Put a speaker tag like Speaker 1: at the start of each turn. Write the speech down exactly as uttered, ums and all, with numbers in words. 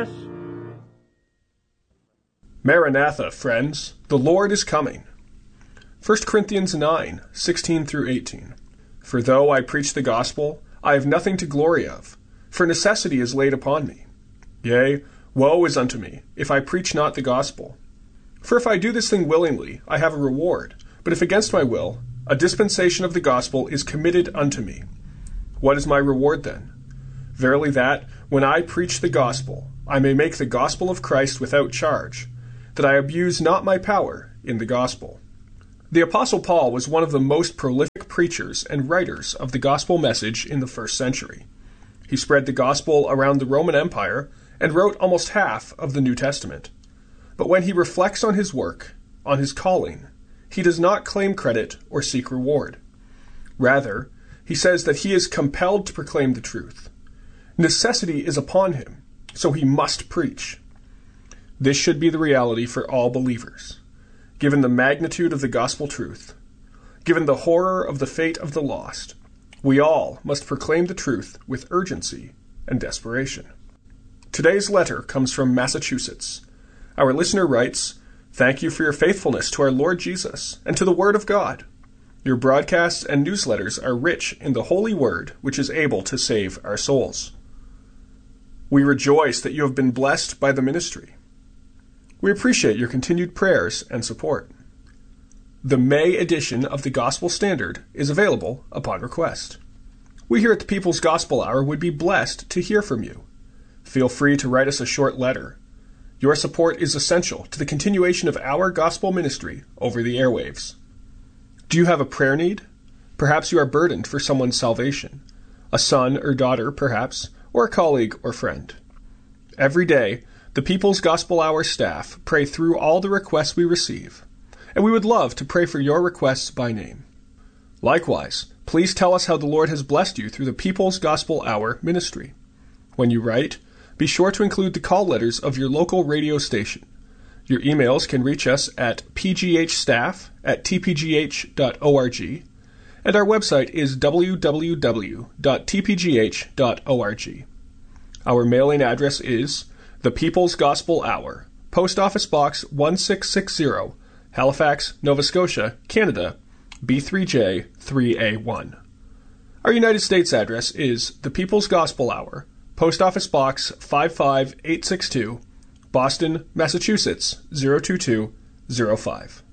Speaker 1: Press.
Speaker 2: Maranatha, friends, the Lord is coming. First Corinthians nine, sixteen through eighteen. For though I preach the gospel, I have nothing to glory of, for necessity is laid upon me. Yea, woe is unto me, if I preach not the gospel. For if I do this thing willingly, I have a reward, but if against my will, a dispensation of the gospel is committed unto me. What is my reward then? Verily that, when I preach the gospel, I may make the gospel of Christ without charge, that I abuse not my power in the gospel. The Apostle Paul was one of the most prolific preachers and writers of the gospel message in the first century. He spread the gospel around the Roman Empire and wrote almost half of the New Testament. But when he reflects on his work, on his calling, he does not claim credit or seek reward. Rather, he says that he is compelled to proclaim the truth. Necessity is upon him, so he must preach. This should be the reality for all believers. Given the magnitude of the gospel truth, given the horror of the fate of the lost, we all must proclaim the truth with urgency and desperation. Today's letter comes from Massachusetts. Our listener writes, "Thank you for your faithfulness to our Lord Jesus and to the Word of God. Your broadcasts and newsletters are rich in the Holy Word, which is able to save our souls. We rejoice that you have been blessed by the ministry. We appreciate your continued prayers and support. The May edition of the Gospel Standard is available upon request. We here at the People's Gospel Hour would be blessed to hear from you. Feel free to write us a short letter. Your support is essential to the continuation of our gospel ministry over the airwaves. Do you have a prayer need? Perhaps you are burdened for someone's salvation, a son or daughter perhaps, or a colleague or friend. Every day, the People's Gospel Hour staff pray through all the requests we receive, and we would love to pray for your requests by name. Likewise, please tell us how the Lord has blessed you through the People's Gospel Hour ministry. When you write, be sure to include the call letters of your local radio station. Your emails can reach us at p g h staff at t p g h dot org, and our website is w w w dot t p g h dot org. Our mailing address is The People's Gospel Hour, Post Office Box one six six zero, Halifax, Nova Scotia, Canada, B three J three A one. Our United States address is The People's Gospel Hour, Post Office Box five five eight six two, Boston, Massachusetts zero two two zero five.